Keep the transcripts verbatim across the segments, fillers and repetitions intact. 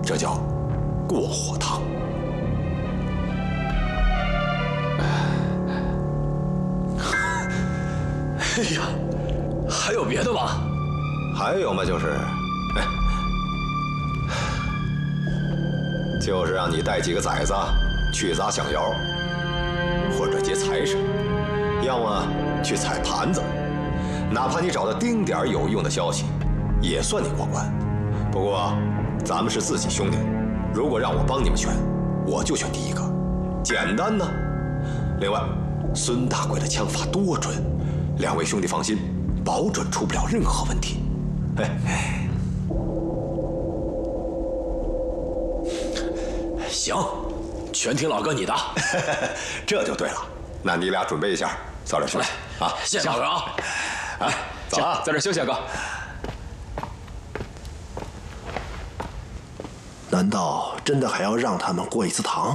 这叫过火堂。 哎呀，还有别的吗？ 还有嘛，就是，哎，就是让你带几个崽子去砸响窑，或者接财神，要么去踩盘子，哪怕你找到丁点儿有用的消息，也算你过关。不过，咱们是自己兄弟，如果让我帮你们选，我就选第一个，简单呢。另外，孙大贵的枪法多准，两位兄弟放心，保准出不了任何问题。哎， 行，全听老哥你的。 这就对了。那你俩准备一下，早点休息啊！ 谢谢老哥啊！ 哎，走啊， 在这休息啊，哥。 难道真的还要让他们过一次堂？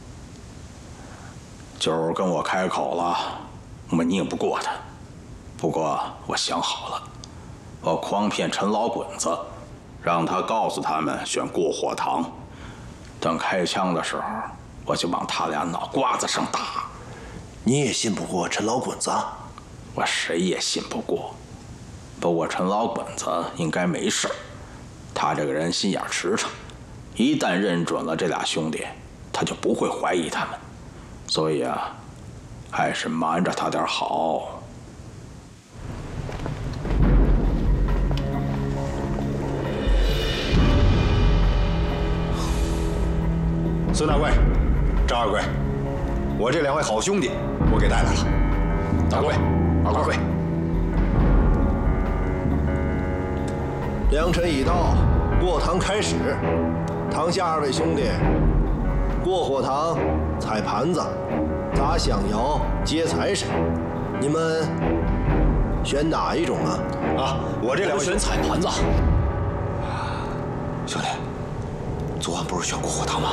九儿跟我开口了，我们拧不过他。不过我想好了，我诓骗陈老滚子，让他告诉他们选过火堂。等开枪的时候，我就往他俩脑瓜子上打。 你也信不过陈老滚子？ 我谁也信不过。不过陈老滚子应该没事，他这个人心眼驰骋，一旦认准了这俩兄弟，他就不会怀疑他们。所以啊，还是瞒着他点好。 孙大贵、张二贵，我这两位好兄弟，我给带来了。 大贵、二贵， 良辰已到，过堂开始。堂下二位兄弟，过火堂、踩盘子、砸响窑、接财神，你们选哪一种啊？ 啊，我这两位选踩盘子。 兄弟，昨晚不是选过火堂吗？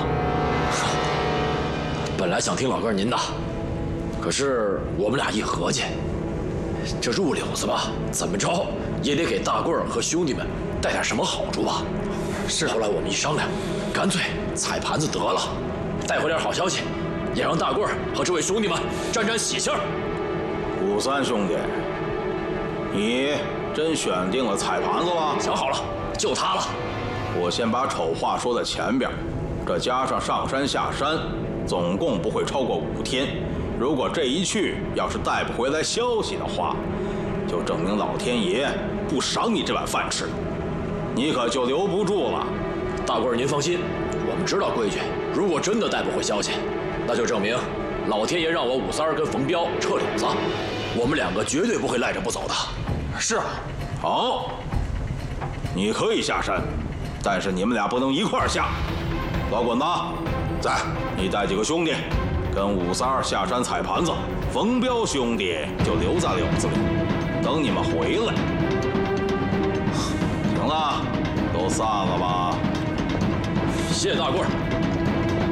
本来想听老哥您的，可是我们俩一合计，这入柳子吧，怎么着也得给大贵儿和兄弟们带点什么好处吧。是。后来我们一商量，干脆踩盘子得了，带回点好消息，也让大贵儿和这位兄弟们沾沾喜庆。 武三兄弟，你真选定了踩盘子了？ 想好了，就他了。 我先把丑话说在前边，这加上上山下山，总共不会超过五天。如果这一去要是带不回来消息的话，就证明老天爷不赏你这碗饭吃，你可就留不住了。 大贵儿您放心，我们知道规矩。如果真的带不回消息，那就证明老天爷让我武三儿跟冯彪撤柳子，我们两个绝对不会赖着不走的。 是啊，好，你可以下山，但是你们俩不能一块儿下。老滚子，在，你带几个兄弟，跟武三儿下山踩盘子，冯彪兄弟就留在柳子里，等你们回来。行了，都散了吧。 谢谢大贵儿。